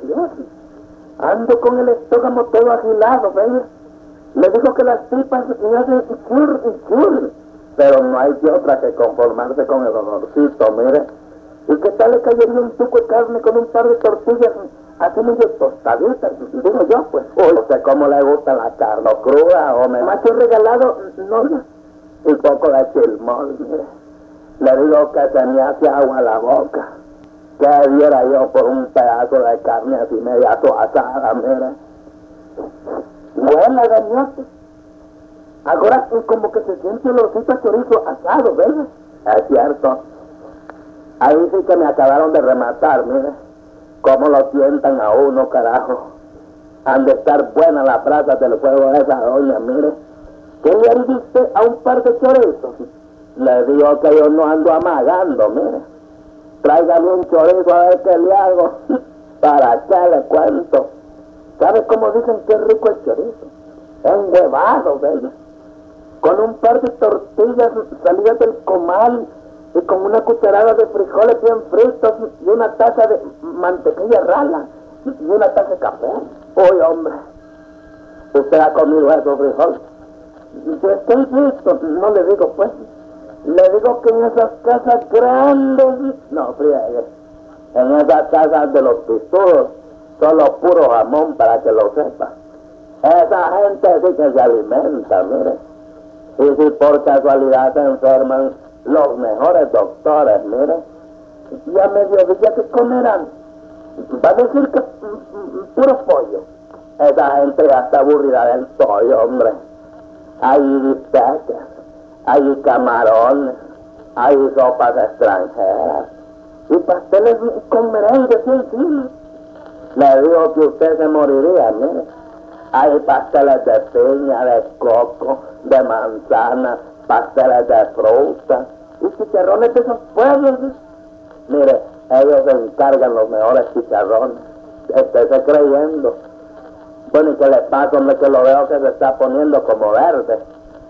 Dios. Ando con el estómago todo agilado, ¿ves? Le digo que las tripas me hacen chur y chur. Pero no hay de otra que conformarse con el olorcito, mire. ¿Y qué tal le cayería un tuco de carne con un par de tortillas así medio tostaditas? Digo yo, pues. Uy, no sé cómo le gusta la carne, cruda o macho regalado, no. Y poco de chilmol, mire. Le digo que se me hace agua a la boca. Que diera yo por un pedazo de carne así media asada, mire. Buena, gañote. Ahora como que se siente olorcito a chorizo asado, ¿verdad? Es cierto. Ahí sí que me acabaron de rematar, mire. Cómo lo sientan a uno, carajo. Han de estar buenas las brasas del fuego de esa doña, mire. ¿Qué le han visto a un par de chorizos? Le digo que yo no ando amagando, mire. Tráigame un chorizo a ver qué le hago. ¿Para qué le cuento? ¿Sabe cómo dicen que es rico el chorizo? Enhuevado, ¿verdad? Con un par de tortillas salidas del comal y con una cucharada de frijoles bien fritos y una taza de mantequilla rala y una taza de café. Uy, hombre, ¿usted ha comido esos frijoles? Si estoy listo, no le digo pues. Le digo que en esas casas grandes, no friegue, en esas casas de los pistudos, solo puro jamón para que lo sepa. Esa gente sí que se alimenta, mire. Y si por casualidad se enferman, los mejores doctores, mire, y a mediodía que comerán, va a decir que puro pollo. Esa gente ya está aburrida del pollo, hombre. Hay bistecas, hay camarones, hay sopas extranjeras y pasteles con merengue encima. Le digo que usted se moriría, mire. Hay pasteles de piña, de coco, de manzana, pasteles de fruta y chicharrones de esos pueblos. Mire, ellos se encargan los mejores chicharrones. Estése creyendo. Bueno, ¿y qué le pasa, hombre, que lo veo que se está poniendo como verde?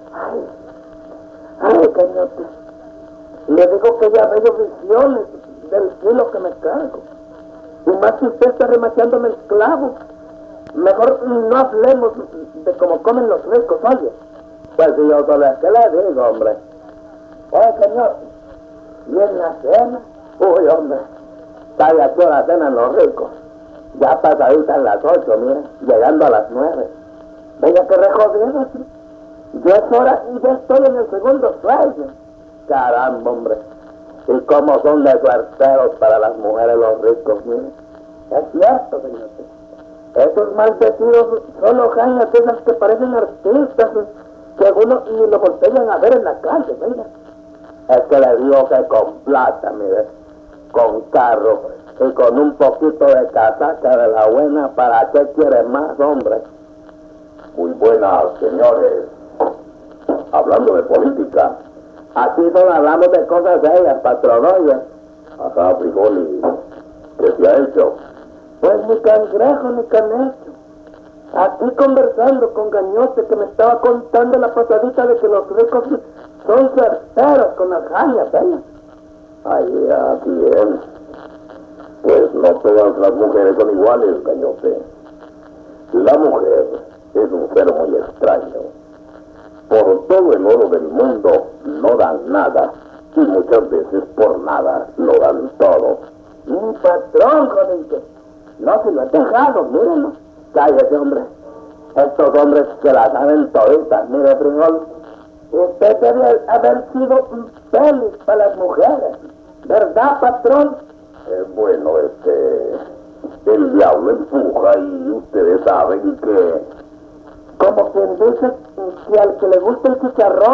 Ay, cañote. Le digo que ya veo visiones del kilo que me cargo. Y más si usted está remachándome el clavo. Mejor no hablemos de cómo comen los ricos, oye. Pues si yo solo es que le digo, hombre. Oye, señor, ¿y en la cena? Uy, hombre, ¿sabe a qué hora cenan los ricos? Ya pasaditas las 8, mire, llegando a las 9. Venga, que rejodido, ¿sí? Ya es hora y ya estoy en el segundo sueño. Caramba, hombre. ¿Y cómo son de suerteros para las mujeres los ricos, mire? Es cierto, señor. Esos maldecidos solo caen de esas que parecen artistas, que algunos ni lo voltean a ver en la calle, venga. Es que le digo que con plata, mire, con carro y con un poquito de casaca de la buena, ¿para qué quiere más, hombre? Muy buenas, señores. Hablando de política. Aquí solo hablamos de cosas serias, patrón, oye. Ajá, frijoli, ¿qué se ha hecho? Pues ni cangrejo ni canecho. Aquí conversando con Gañote, que me estaba contando la pasadita de que los ricos son certeros con las jañas, ¿verdad? Ay, así es. Pues no todas las mujeres son iguales, Gañote. La mujer es un ser muy extraño. Por todo el oro del mundo no dan nada, y muchas veces por nada lo dan todo. Un patrón, jodente. No se lo he dejado, mírenlo. Cállese, hombre. Estos hombres que la saben toditas, mire, frijol. Usted debe haber sido un feliz para las mujeres, ¿verdad, patrón? Bueno, el diablo empuja y ustedes saben que... Como quien dice que al que le gusta el chicharrón,